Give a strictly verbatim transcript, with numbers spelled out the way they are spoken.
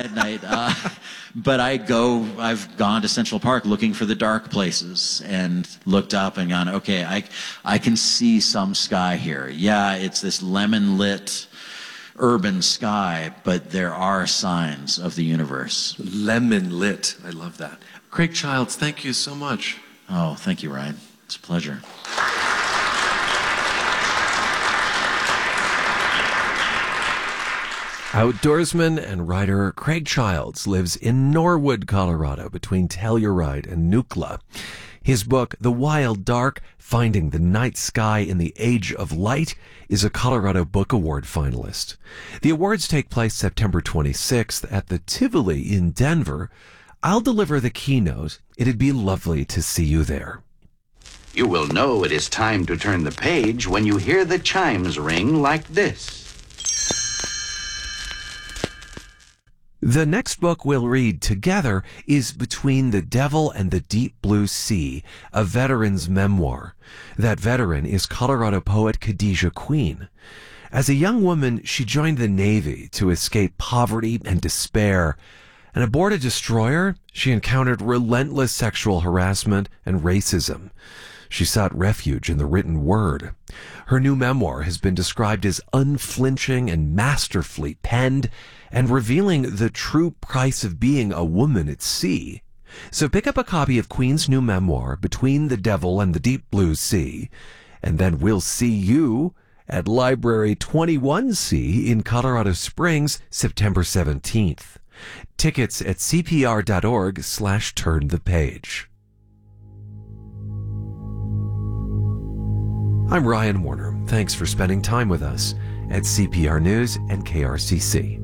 at night. Uh, but I go, I've gone to Central Park looking for the dark places and looked up and gone, okay, I, I can see some sky here. Yeah, it's this lemon-lit urban sky, but there are signs of the universe. Lemon-lit. I love that. Craig Childs, thank you so much. Oh, thank you, Ryan. It's a pleasure. Outdoorsman and writer Craig Childs lives in Norwood, Colorado, between Telluride and Nukla. His book, The Wild Dark, Finding the Night Sky in the Age of Light, is a Colorado Book Award finalist. The awards take place September twenty-sixth at the Tivoli in Denver. I'll deliver the keynote. It'd be lovely to see you there. You will know it is time to turn the page when you hear the chimes ring like this. The next book we'll read together is Between the Devil and the Deep Blue Sea, a veteran's memoir. That veteran is Colorado poet Khadijah Queen. As a young woman, she joined the Navy to escape poverty and despair. And aboard a destroyer, she encountered relentless sexual harassment and racism. She sought refuge in the written word. Her new memoir has been described as unflinching and masterfully penned, and revealing the true price of being a woman at sea. So pick up a copy of Queen's new memoir, Between the Devil and the Deep Blue Sea, and then we'll see you at Library twenty-one C in Colorado Springs, September seventeenth. Tickets at cpr.org slash turn the page. I'm Ryan Warner. Thanks for spending time with us at C P R News and K R C C.